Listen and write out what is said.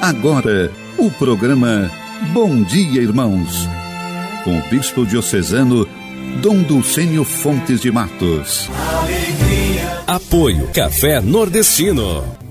Agora, o programa Bom Dia, Irmãos, com o bispo diocesano Dom Dulcênio Fontes de Matos. Apoio Café Nordestino.